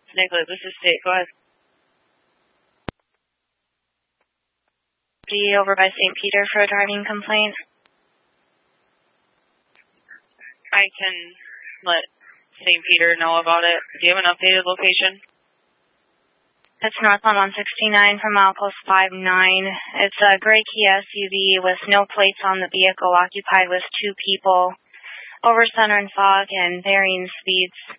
Nicholas, this is State. Go ahead. Over by St. Peter for a driving complaint. I can let St. Peter know about it. Do you have an updated location? It's north on 169 from milepost 59. It's a gray Kia SUV with no plates on the vehicle, occupied with 2 people, over center and fog and varying speeds.